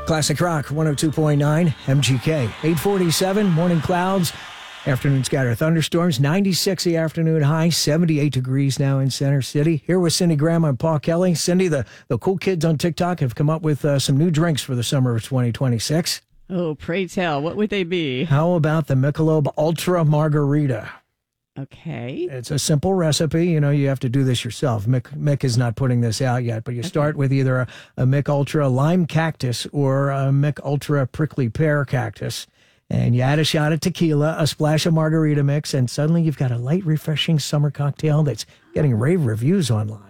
Classic Rock 102.9 MGK. 847, morning clouds, afternoon scatter thunderstorms, 96 the afternoon high, 78 degrees now in Center City. Here with Cindy Graham and Paul Kelly. Cindy, the cool kids on TikTok have come up with some new drinks for the summer of 2026. Oh, pray tell, what would they be? How about the Michelob Ultra Margarita? Okay. It's a simple recipe. You know, you have to do this yourself. Mick is not putting this out yet, but you start with either a Mick Ultra Lime Cactus or a Mick Ultra Prickly Pear Cactus. And you add a shot of tequila, a splash of margarita mix, and suddenly you've got a light, refreshing summer cocktail that's getting rave reviews online.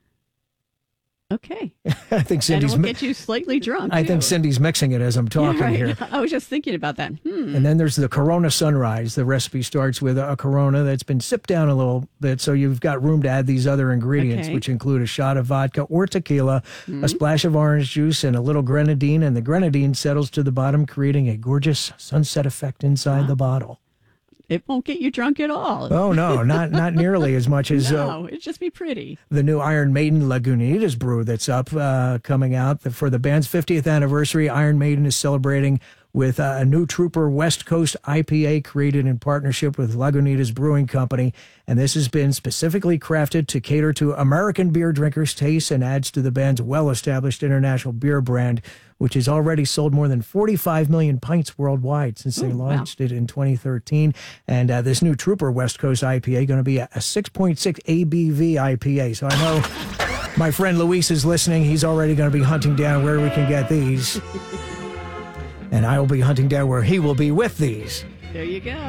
Okay. I think Cindy's... And it will get you slightly drunk, I think Cindy's mixing it as I'm talking here. I was just thinking about that. And then there's the Corona Sunrise. The recipe starts with a Corona that's been sipped down a little bit, so you've got room to add these other ingredients, which include a shot of vodka or tequila, a splash of orange juice, and a little grenadine. And the grenadine settles to the bottom, creating a gorgeous sunset effect inside the bottle. It won't get you drunk at all. Oh, no, not nearly as much as... No, it'd just be pretty. The new Iron Maiden Lagunitas brew that's up, coming out. For the band's 50th anniversary, Iron Maiden is celebrating with a new Trooper West Coast IPA created in partnership with Lagunitas Brewing Company. And this has been specifically crafted to cater to American beer drinkers' tastes and adds to the band's well-established international beer brand, which has already sold more than 45 million pints worldwide since they launched it in 2013. And this new Trooper West Coast IPA going to be a 6.6 ABV IPA. So I know my friend Luis is listening. He's already going to be hunting down where we can get these. And I will be hunting down where he will be with these. There you go.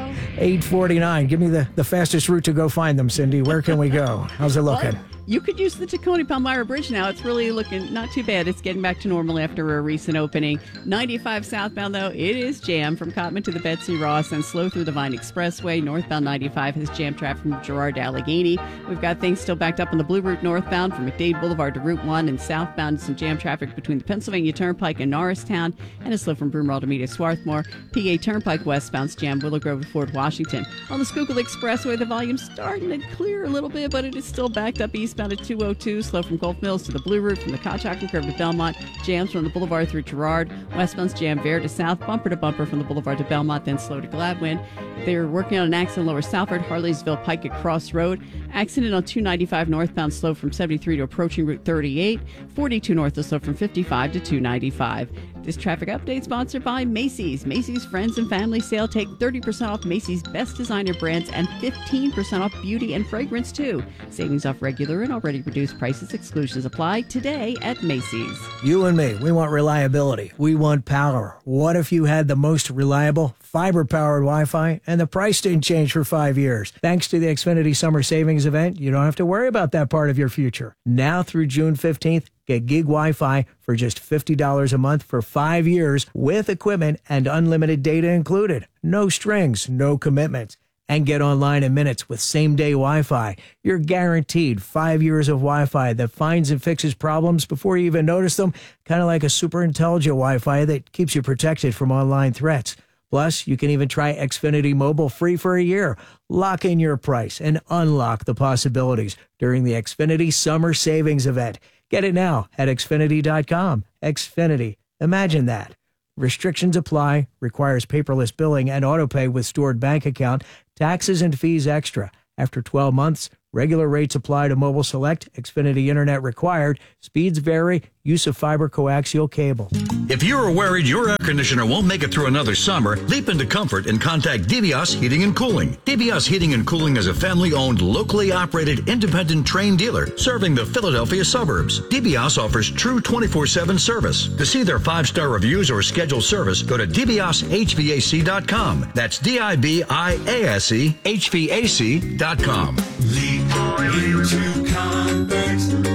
849. Give me the fastest route to go find them, Cindy. Where can we go? How's it looking? Well, you could use the Tacony-Palmyra Bridge now. It's really looking not too bad. It's getting back to normal after a recent opening. 95 southbound, though, it is jammed from Cottman to the Betsy Ross and slow through the Vine Expressway. Northbound 95 has jammed traffic from Girard to Allegheny. We've got things still backed up on the Blue Route northbound from McDade Boulevard to Route 1, and southbound some jam traffic between the Pennsylvania Turnpike and Norristown, and a slow from Broomall to meet Swarthmore. PA Turnpike westbound jammed Willow Grove to Fort Washington. On the Schuylkill Expressway, the volume's starting to clear a little bit, but it is still backed up eastbound at 202, slow from Gulf Mills to the Blue Route, from the Conshohocken Curve to Belmont, jams from the Boulevard through Girard, westbound's jam Vare to South, bumper to bumper from the Boulevard to Belmont, then slow to Gladwin. They're working on an accident Lower Southford, Harleysville Pike at Cross Road. Accident on 295 northbound, slow from 73 to approaching Route 38. 42 north is slow from 55 to 295. This traffic update sponsored by Macy's. Macy's Friends and Family Sale. Take 30% off Macy's best designer brands and 15% off beauty and fragrance, too. Savings off regular and already reduced prices. Exclusions apply today at Macy's. You and me, we want reliability. We want power. What if you had the most reliable fiber-powered Wi-Fi and the price didn't change for 5 years? Thanks to the Xfinity Summer Savings Event, you don't have to worry about that part of your future. Now through June 15th, get gig Wi-Fi for just $50 a month for 5 years with equipment and unlimited data included. No strings, no commitments. And get online in minutes with same-day Wi-Fi. You're guaranteed 5 years of Wi-Fi that finds and fixes problems before you even notice them, kind of like a super intelligent Wi-Fi that keeps you protected from online threats. Plus, you can even try Xfinity Mobile free for a year. Lock in your price and unlock the possibilities during the Xfinity Summer Savings Event. Get it now at Xfinity.com. Xfinity. Imagine that. Restrictions apply. Requires paperless billing and autopay with stored bank account. Taxes and fees extra. After 12 months, regular rates apply to Mobile Select. Xfinity Internet required. Speeds vary. Use of fiber coaxial cable. If you're worried your air conditioner won't make it through another summer, leap into comfort and contact DBS Heating and Cooling. DBS Heating and Cooling is a family-owned, locally operated, independent train dealer serving the Philadelphia suburbs. DBS offers true 24/7 service. To see their 5-star reviews or schedule service, go to dbshvac.com. That's DIBIASE HVAC.com. Leap into comfort,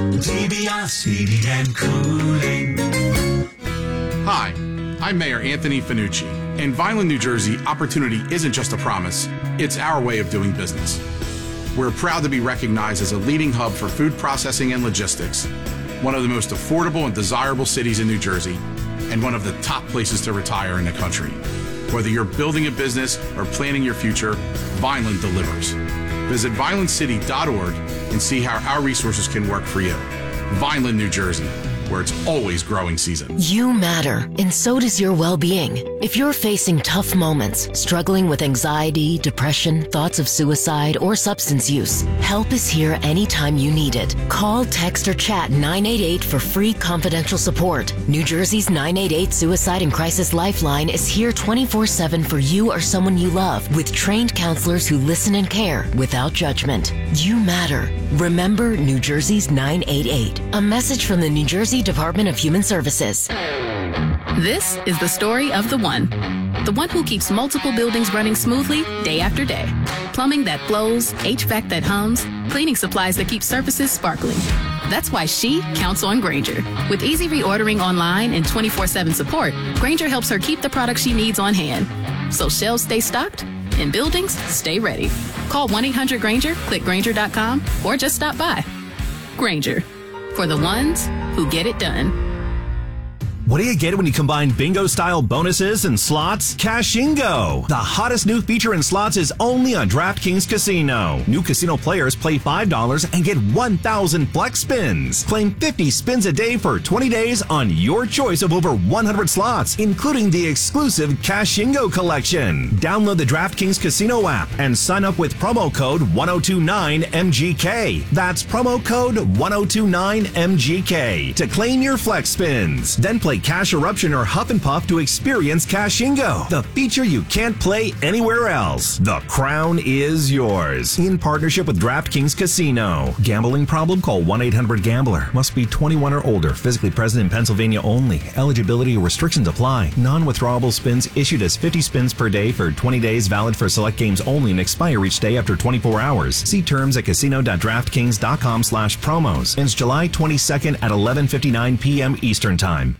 DBS Heating and Cooling. Hi, I'm Mayor Anthony Finucci. In Vineland, New Jersey, opportunity isn't just a promise, it's our way of doing business. We're proud to be recognized as a leading hub for food processing and logistics, one of the most affordable and desirable cities in New Jersey, and one of the top places to retire in the country. Whether you're building a business or planning your future, Vineland delivers. Visit vinelandcity.org and see how our resources can work for you. Vineland, New Jersey. where it's always growing season. You matter, and so does your well-being. If you're facing tough moments, struggling with anxiety, depression, thoughts of suicide, or substance use, help is here anytime you need it. Call, text, or chat 988 for free confidential support. New Jersey's 988 Suicide and Crisis Lifeline is here 24/7 for you or someone you love, with trained counselors who listen and care without judgment. You matter. Remember New Jersey's 988. A message from the New Jersey Department of Human Services. This is the story of the one who keeps multiple buildings running smoothly day after day. Plumbing that flows, HVAC that hums, cleaning supplies that keep surfaces sparkling. That's why she counts on Grainger. With easy reordering online and 24/7 support, Grainger helps her keep the products she needs on hand. So shelves stay stocked and buildings stay ready. Call 1-800-GRAINGER, click Grainger.com, or just stop by. Grainger, for the ones who get it done. What do you get when you combine bingo-style bonuses and slots? Cashingo! The hottest new feature in slots is only on DraftKings Casino. New casino players play $5 and get 1,000 flex spins. Claim 50 spins a day for 20 days on your choice of over 100 slots, including the exclusive Cashingo collection. Download the DraftKings Casino app and sign up with promo code 1029MGK. That's promo code 1029MGK to claim your flex spins. Then play Cash Eruption or Huff and Puff to experience Cashingo, the feature you can't play anywhere else. The crown is yours. In partnership with DraftKings Casino. Gambling problem? Call 1-800-GAMBLER. Must be 21 or older. Physically present in Pennsylvania only. Eligibility restrictions apply. Non-withdrawable spins issued as 50 spins per day for 20 days, valid for select games only, and expire each day after 24 hours. See terms at casino.draftkings.com/promos. Ends July 22nd at 11:59 p.m. Eastern Time.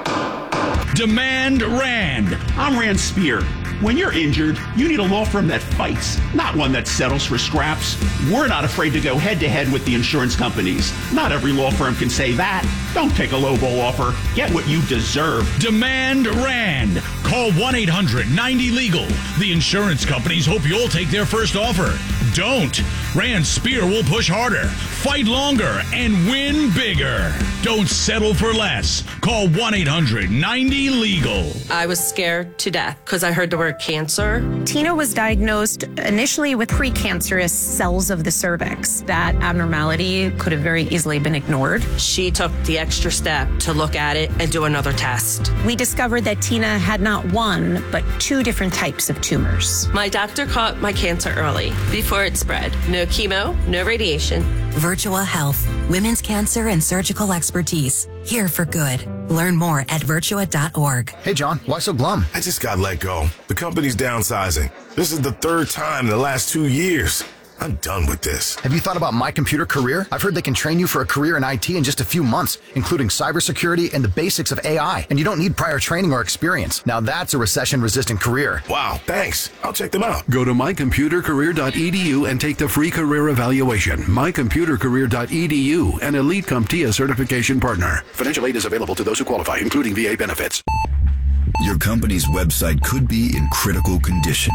Demand Rand. I'm Rand Spear. When you're injured, you need a law firm that fights, not one that settles for scraps. We're not afraid to go head-to-head with the insurance companies. Not every law firm can say that. Don't take a lowball offer. Get what you deserve. Demand Rand. Call 1-800-90-LEGAL. The insurance companies hope you'll take their first offer. Don't. Rand Spear will push harder, fight longer, and win bigger. Don't settle for less. Call 1-800-90-LEGAL. I was scared to death because I heard the word cancer. Tina was diagnosed initially with precancerous cells of the cervix. That abnormality could have very easily been ignored. She took the extra step to look at it and do another test. We discovered that Tina had not one, but 2 different types of tumors. My doctor caught my cancer early, before it spread. No chemo, no radiation. Virtua Health, women's cancer and surgical expertise. Here for good. Learn more at virtua.org. Hey, John, why so glum? I just got let go. The company's downsizing. This is the 3rd time in the last 2 years. I'm done with this. Have you thought about My Computer Career? I've heard they can train you for a career in IT in just a few months, including cybersecurity and the basics of AI. And you don't need prior training or experience. Now that's a recession-resistant career. Wow, thanks. I'll check them out. Go to mycomputercareer.edu and take the free career evaluation. mycomputercareer.edu, an Elite CompTIA certification partner. Financial aid is available to those who qualify, including VA benefits. Your company's website could be in critical condition.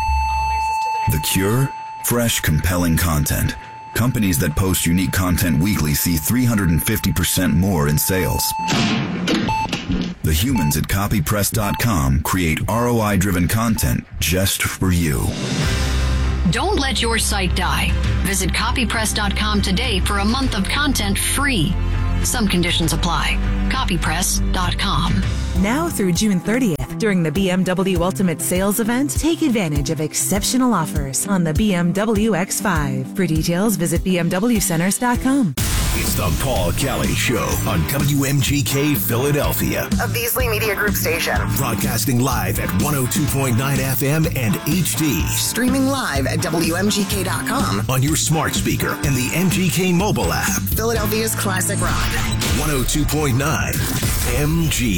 The cure? Fresh, compelling content. Companies that post unique content weekly see 350% more in sales. The humans at copypress.com create ROI-driven content just for you. Don't let your site die. Visit copypress.com today for a month of content free. Some conditions apply. Copypress.com. Now through June 30th, during the BMW Ultimate Sales Event, take advantage of exceptional offers on the BMW X5. For details, visit bmwcenters.com. It's the Paul Kelly Show on WMGK Philadelphia. A Beasley Media Group station. Broadcasting live at 102.9 FM and HD. Streaming live at WMGK.com. On your smart speaker and the MGK mobile app. Philadelphia's classic rock. 102.9 MGK.